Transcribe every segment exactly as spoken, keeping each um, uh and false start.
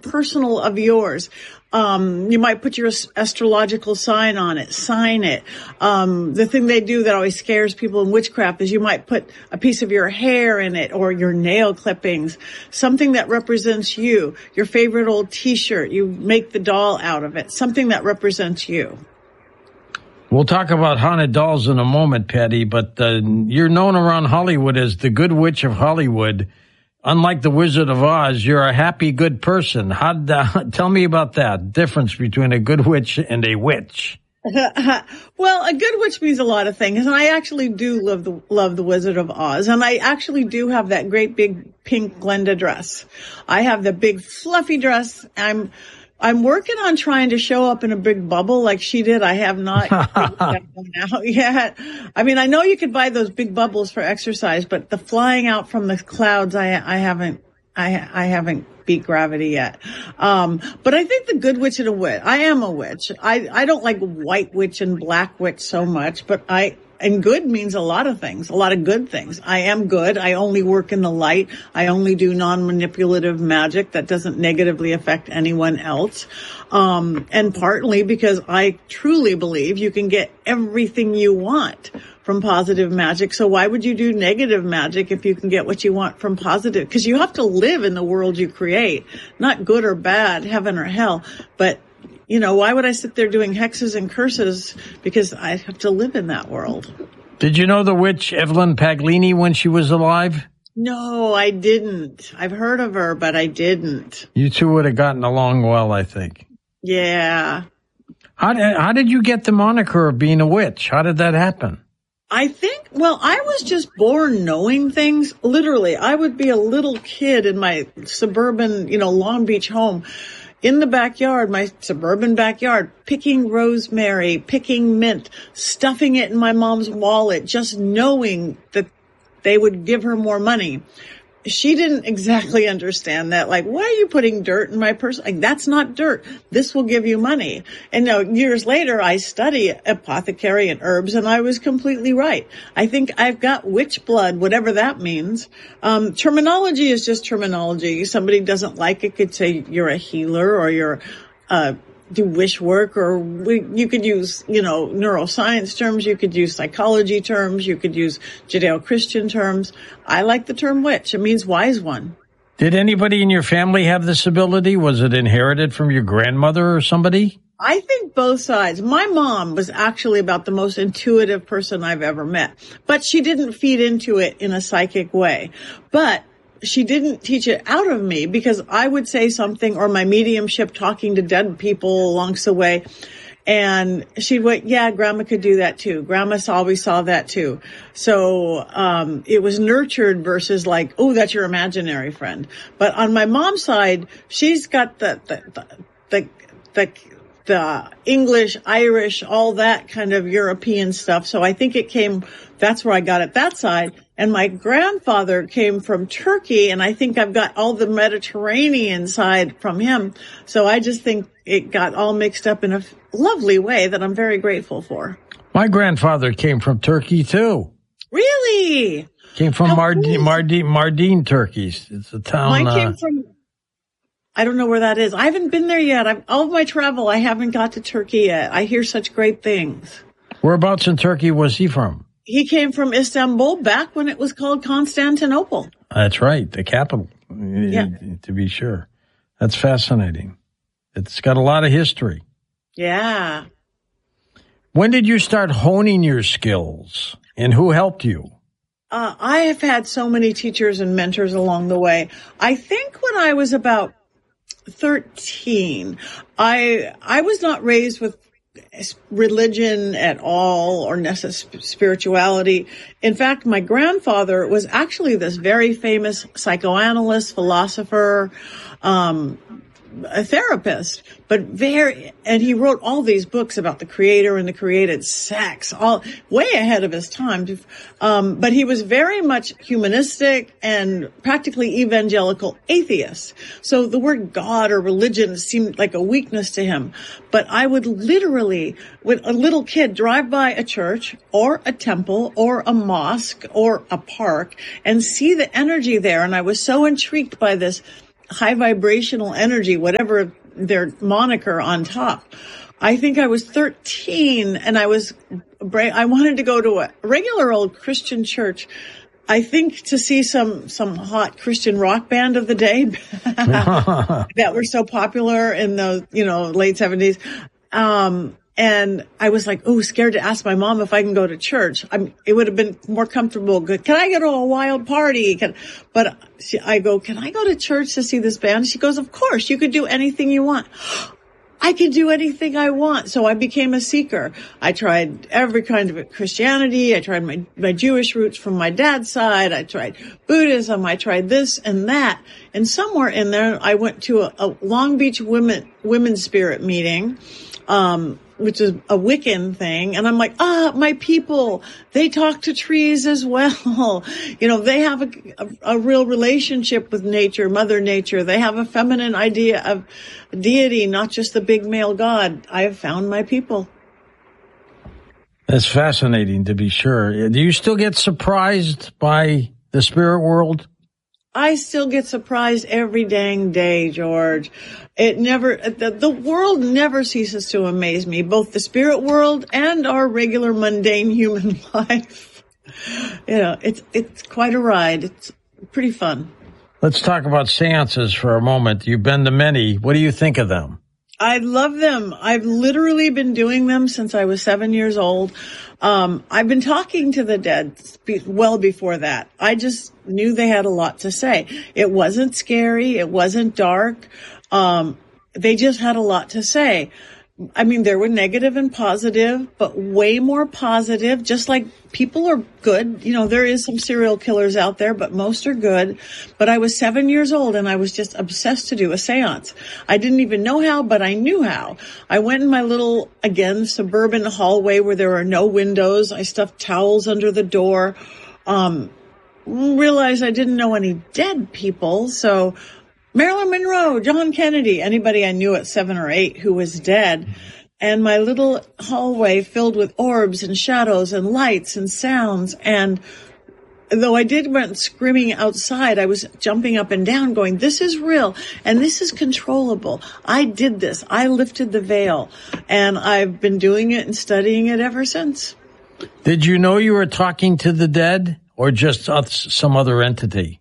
personal of yours. Um, you might put your astrological sign on it, sign it. Um, the thing they do that always scares people in witchcraft is you might put a piece of your hair in it or your nail clippings, something that represents you, your favorite old t-shirt. You make the doll out of it, something that represents you. We'll talk about haunted dolls in a moment, Patty, but uh, you're known around Hollywood as the Good Witch of Hollywood. Unlike the Wizard of Oz, you're a happy, good person. How? Uh, tell me about that difference between a good witch and a witch. Well, a good witch means a lot of things, and I actually do love the love the Wizard of Oz, and I actually do have that great big pink Glenda dress. I have the big fluffy dress. I'm I'm working on trying to show up in a big bubble like she did. I have not figured that one out yet. I mean, I know you could buy those big bubbles for exercise, but the flying out from the clouds, I, I haven't, I, I haven't beat gravity yet. Um, but I think the good witch and a witch. I am a witch. I, I don't like white witch and black witch so much, but I, and good means a lot of things, a lot of good things. I am good. I only work in the light. I only do non-manipulative magic that doesn't negatively affect anyone else. Um, and partly because I truly believe you can get everything you want from positive magic. So why would you do negative magic if you can get what you want from positive? Because you have to live in the world you create, not good or bad, heaven or hell, but you know, why would I sit there doing hexes and curses? Because I have to live in that world. Did you know the witch Evelyn Paglini when she was alive? No, I didn't. I've heard of her, but I didn't. You two would have gotten along well, I think. Yeah. How did, how did you get the moniker of being a witch? How did that happen? I think, well, I was just born knowing things. Literally, I would be a little kid in my suburban, you know, Long Beach home. In the backyard, my suburban backyard, picking rosemary, picking mint, stuffing it in my mom's wallet, just knowing that they would give her more money. She didn't exactly understand that. Like, why are you putting dirt in my purse? Like, that's not dirt. This will give you money. And now years later, I study apothecary and herbs, and I was completely right. I think I've got witch blood, whatever that means. Um, terminology is just terminology. Somebody doesn't like it, could say you're a healer or you're, uh, do wish work, or we, you could use, you know, neuroscience terms, you could use psychology terms, you could use Judeo-Christian terms. I like the term witch. It means wise one. Did anybody in your family have this ability? Was it inherited from your grandmother or somebody? I think both sides. My mom was actually about the most intuitive person I've ever met, but she didn't feed into it in a psychic way. But she didn't teach it out of me, because I would say something, or my mediumship talking to dead people along the way, and she'd went, yeah, grandma could do that too. Grandma always saw that too. So, um, it was nurtured versus like, oh, that's your imaginary friend. But on my mom's side, she's got the, the, the, the, the the English, Irish, all that kind of European stuff. So I think it came, that's where I got it, that side. And my grandfather came from Turkey, and I think I've got all the Mediterranean side from him. So I just think it got all mixed up in a lovely way that I'm very grateful for. My grandfather came from Turkey too. Really? Came from Mardin, Mardin, Mardin, Turkey. It's a town. Mine came uh, from, I don't know where that is. I haven't been there yet. I've, all of my travel, I haven't got to Turkey yet. I hear such great things. Whereabouts in Turkey was he from? He came from Istanbul back when it was called Constantinople. That's right, the capital, yeah. to be sure. That's fascinating. It's got a lot of history. Yeah. When did you start honing your skills, and who helped you? Uh, I have had so many teachers and mentors along the way. I think when I was about thirteen, I I was not raised with religion at all, or necessarily spirituality. In fact, my grandfather was actually this very famous psychoanalyst, philosopher, um, a therapist, but very, and he wrote all these books about the creator and the created, sex, all way ahead of his time. Um, but he was very much humanistic and practically evangelical atheist. So the word God or religion seemed like a weakness to him. But I would literally, with a little kid, drive by a church or a temple or a mosque or a park and see the energy there. And I was so intrigued by this high vibrational energy, whatever their moniker on top. I think I was thirteen and I was, I wanted to go to a regular old Christian church. I think to see some, some hot Christian rock band of the day that were so popular in the, you know, late seventies. Um, and I was like, oh, scared to ask my mom if I can go to church. I'm, it would have been more comfortable. Good. Can I go to a wild party? Can, but she, I go, can I go to church to see this band? She goes, of course, you could do anything you want. I could do anything I want. So I became a seeker. I tried every kind of Christianity. I tried my, my Jewish roots from my dad's side. I tried Buddhism. I tried this and that. And somewhere in there, I went to a, a Long Beach women, women's spirit meeting, um, which is a Wiccan thing. And I'm like, ah, my people, they talk to trees as well. You know, they have a, a, a real relationship with nature, Mother Nature. They have a feminine idea of deity, not just the big male god. I have found my people. That's fascinating, to be sure. Do you still get surprised by the spirit world? I still get surprised every dang day, George. It never, the, the world never ceases to amaze me, both the spirit world and our regular mundane human life. You know, it's, it's quite a ride. It's pretty fun. Let's talk about seances for a moment. You've been to many. What do you think of them? I love them. I've literally been doing them since I was seven years old. Um, I've been talking to the dead well before that. I just knew they had a lot to say. It wasn't scary. It wasn't dark. Um, they just had a lot to say. I mean, there were negative and positive, but way more positive, just like people are good. You know, there is some serial killers out there, but most are good. But I was seven years old and I was just obsessed to do a seance. I didn't even know how, but I knew how. I went in my little, again, suburban hallway where there are no windows. I stuffed towels under the door. Um, realized I didn't know any dead people. So Marilyn Monroe, John Kennedy, anybody I knew at seven or eight who was dead. And my little hallway filled with orbs and shadows and lights and sounds. And though I did went screaming outside, I was jumping up and down going, this is real and this is controllable. I did this. I lifted the veil and I've been doing it and studying it ever since. Did you know you were talking to the dead or just some other entity?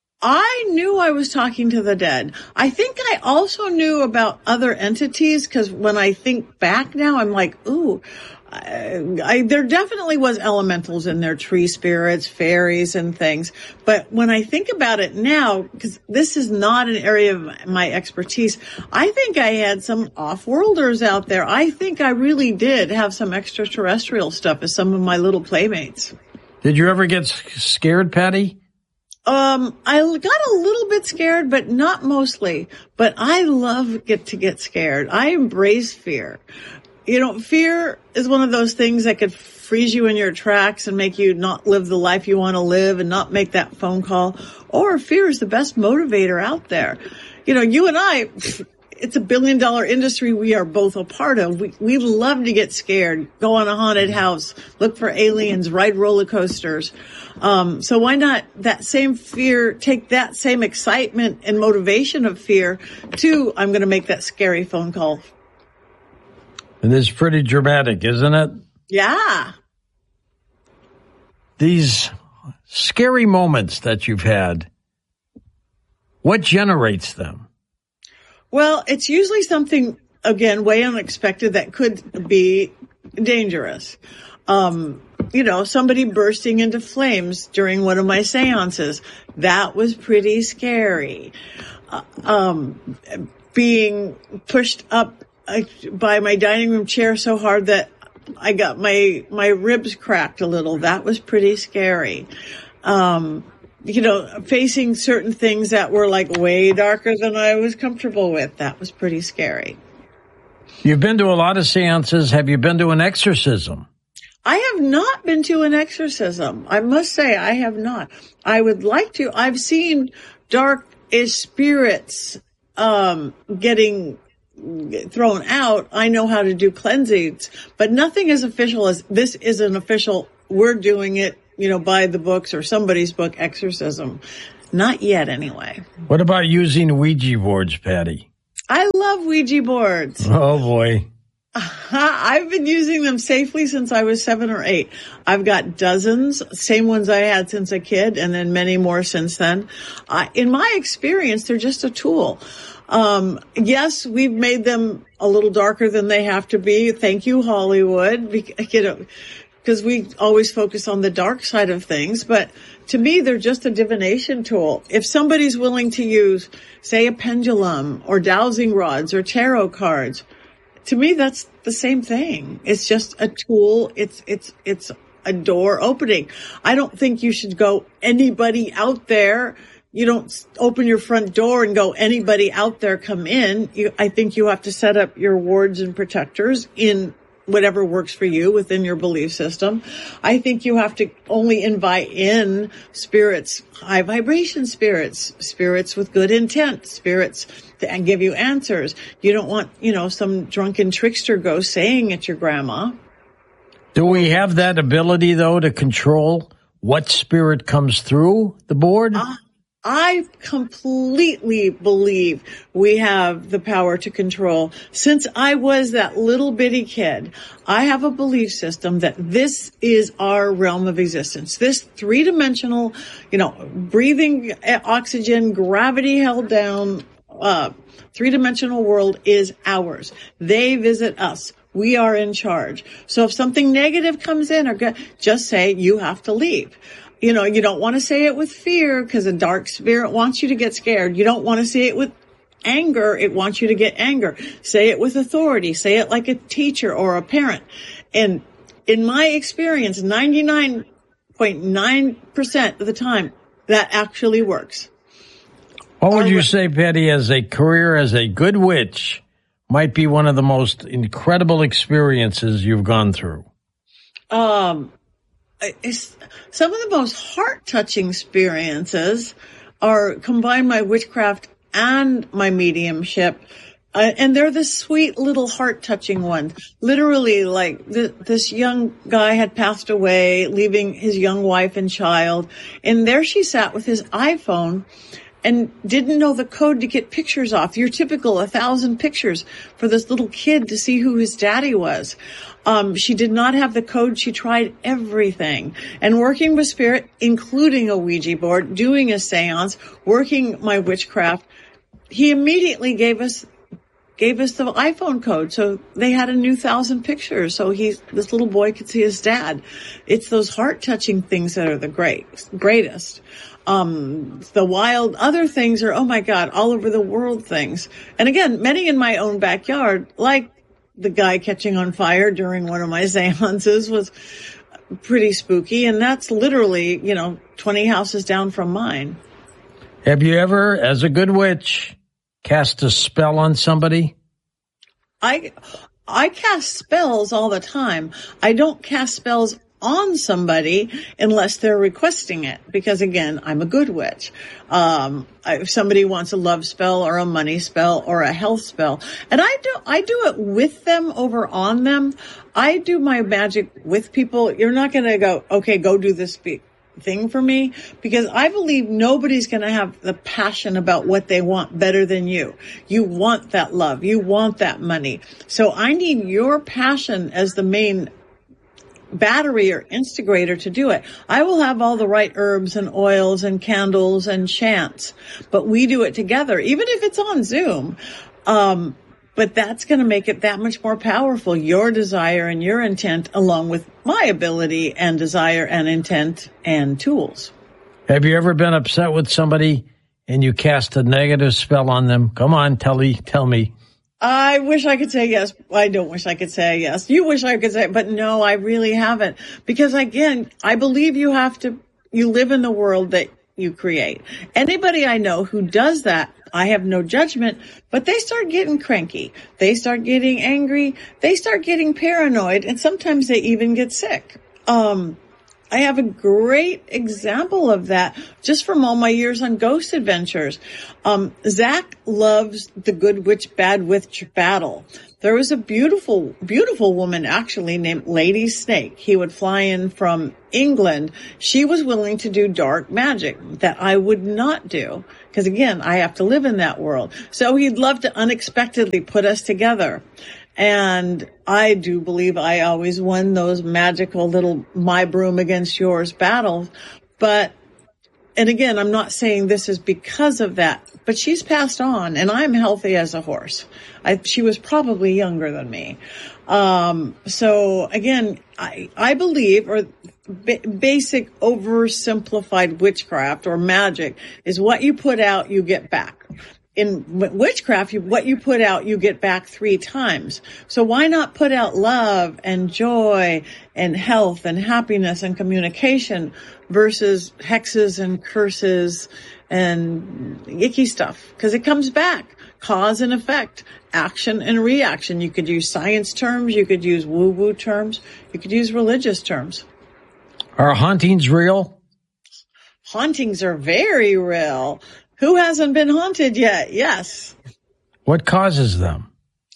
I knew I was talking to the dead. I think I also knew about other entities because when I think back now, I'm like, ooh, I, I, there definitely was elementals in there, tree spirits, fairies and things. But when I think about it now, because this is not an area of my expertise, I think I had some off-worlders out there. I think I really did have some extraterrestrial stuff as some of my little playmates. Did you ever get scared, Patty? Um, I got a little bit scared, but not mostly. But I love get to get scared. I embrace fear. You know, fear is one of those things that could freeze you in your tracks and make you not live the life you want to live and not make that phone call. Or fear is the best motivator out there. You know, you and I, it's a billion dollar industry we are both a part of. We, we love to get scared, go on a haunted house, look for aliens, ride roller coasters. Um, so why not that same fear, take that same excitement and motivation of fear to, I'm going to make that scary phone call. And it's pretty dramatic, isn't it? Yeah. These scary moments that you've had, what generates them? Well, it's usually something, again, way unexpected that could be dangerous. Um, you know, somebody bursting into flames during one of my seances. That was pretty scary. Uh, um, being pushed up uh, by my dining room chair so hard that I got my, my ribs cracked a little. That was pretty scary. Um, you know, facing certain things that were like way darker than I was comfortable with. That was pretty scary. You've been to a lot of seances. Have you been to an exorcism? I have not been to an exorcism. I must say I have not. I would like to. I've seen dark-ish spirits um getting thrown out. I know how to do cleansings, but nothing as official as this is an official, we're doing it, you know, by the books or somebody's book exorcism. Not yet, anyway. What about using Ouija boards, Patty? I love Ouija boards. Oh, boy. I've been using them safely since I was seven or eight. I've got dozens, same ones I had since a kid, and then many more since then. Uh, in my experience, they're just a tool. Um, yes, we've made them a little darker than they have to be. Thank you, Hollywood. Because, you know, because we always focus on the dark side of things. But to me, they're just a divination tool. If somebody's willing to use, say, a pendulum or dowsing rods or tarot cards, to me, that's the same thing. It's just a tool. It's, it's, it's a door opening. I don't think you should go anybody out there. You don't open your front door and go, anybody out there come in. You, I think you have to set up your wards and protectors in whatever works for you within your belief system. I think you have to only invite in spirits, high vibration spirits, spirits with good intent, spirits and give you answers. You don't want, you know, some drunken trickster ghost saying it's your grandma. Do we have that ability, though, to control what spirit comes through the board? Uh, I completely believe we have the power to control. Since I was that little bitty kid, I have a belief system that this is our realm of existence. This three-dimensional, you know, breathing oxygen, gravity held down, uh, three-dimensional world is ours. They visit us. We are in charge. So if something negative comes in, or go, just say you have to leave. You know, you don't want to say it with fear because a dark spirit wants you to get scared. You don't want to say it with anger. It wants you to get anger. Say it with authority. Say it like a teacher or a parent. And in my experience, ninety-nine point nine percent of the time, that actually works. What would you say, Patty, as a career as a good witch might be one of the most incredible experiences you've gone through? Um, it's, some of the most heart-touching experiences are combine my witchcraft and my mediumship. Uh, and they're the sweet little heart-touching ones. Literally, like, th- this young guy had passed away, leaving his young wife and child. And there she sat with his iPhone and didn't know the code to get pictures off. Your typical a thousand pictures for this little kid to see who his daddy was. Um, she did not have the code. She tried everything. And working with spirit, including a Ouija board, doing a seance, working my witchcraft, he immediately gave us gave us the iPhone code. So they had a new thousand pictures. So he, this little boy could see his dad. It's those heart-touching things that are the great, greatest. Um, the wild other things are, oh my God, all over the world things. And again, many in my own backyard, like the guy catching on fire during one of my seances was pretty spooky. And that's literally, you know, twenty houses down from mine. Have you ever, as a good witch, cast a spell on somebody? I, I cast spells all the time. I don't cast spells on somebody unless they're requesting it. Because again, I'm a good witch. Um, if somebody wants a love spell or a money spell or a health spell, and I do, I do it with them over on them. I do my magic with people. You're not going to go, okay, go do this thing for me, because I believe nobody's going to have the passion about what they want better than you. You want that love. You want that money. So I need your passion as the main battery or instigator to do it. I will have all the right herbs and oils and candles and chants, but we do it together, even if it's on Zoom. Um, but that's going to make it that much more powerful, your desire and your intent, along with my ability and desire and intent and tools. Have you ever been upset with somebody and you cast a negative spell on them? Come on, tell me, tell me. I wish I could say yes. I don't wish I could say yes. You wish I could say, but no, I really haven't. Because again, I believe you have to, you live in the world that you create. Anybody I know who does that, I have no judgment, but they start getting cranky. They start getting angry. They start getting paranoid, and sometimes they even get sick. Um, I have a great example of that just from all my years on Ghost Adventures. Um, Zach loves the Good Witch, Bad Witch battle. There was a beautiful, beautiful woman actually named Lady Snake. He would fly in from England. She was willing to do dark magic that I would not do. Because again, I have to live in that world. So he'd love to unexpectedly put us together. And I do believe I always won those magical little my broom against yours battles. But, and again, I'm not saying this is because of that, but she's passed on and I'm healthy as a horse. I, she was probably younger than me. Um, so again, I, I believe, or b- basic oversimplified witchcraft or magic is what you put out, you get back. In witchcraft, you, what you put out, you get back three times. So why not put out love and joy and health and happiness and communication versus hexes and curses and icky stuff? Because it comes back. Cause and effect, action and reaction. You could use science terms. You could use woo-woo terms. You could use religious terms. Are hauntings real? Hauntings are very real. Who hasn't been haunted yet? Yes. What causes them?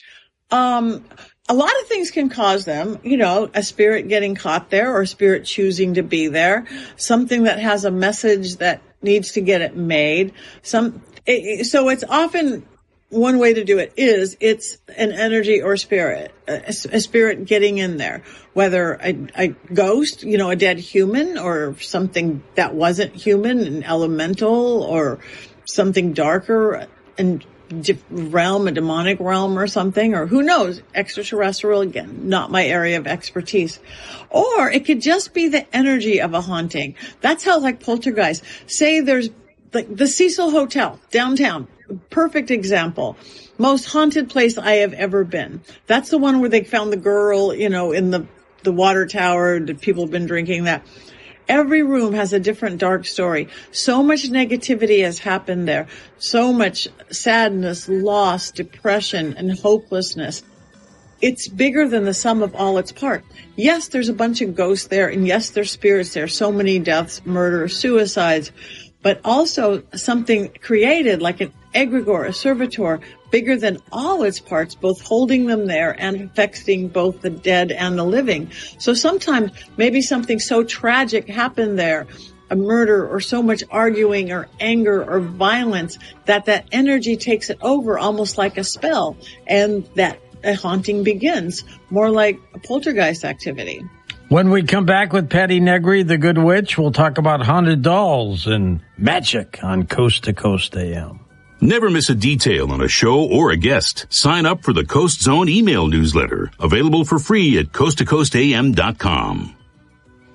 Um, a lot of things can cause them. You know, a spirit getting caught there or a spirit choosing to be there. Something that has a message that needs to get it made. Some, it, so it's often one way to do it is it's an energy or spirit, a, a spirit getting in there, whether a, a ghost, you know, a dead human or something that wasn't human, an elemental or something darker and realm, a demonic realm or something, or who knows, extraterrestrial, again, not my area of expertise. Or it could just be the energy of a haunting. That's how, like poltergeist, say there's like the Cecil Hotel downtown, perfect example. Most haunted place I have ever been. That's the one where they found the girl, you know, in the, the water tower. People have been drinking that. Every room has a different dark story. So much negativity has happened there. So much sadness, loss, depression, and hopelessness. It's bigger than the sum of all its parts. Yes, there's a bunch of ghosts there, and yes, there's spirits there. So many deaths, murders, suicides, but also something created like an egregore, a servitor, bigger than all its parts, both holding them there and affecting both the dead and the living. So sometimes maybe something so tragic happened there, a murder or so much arguing or anger or violence, that that energy takes it over almost like a spell, and that a haunting begins, more like a poltergeist activity. When we come back with Patti Negri, the Good Witch, we'll talk about haunted dolls and magic on Coast to Coast A M. Never miss a detail on a show or a guest. Sign up for the Coast Zone email newsletter, available for free at coast to coast a m dot com.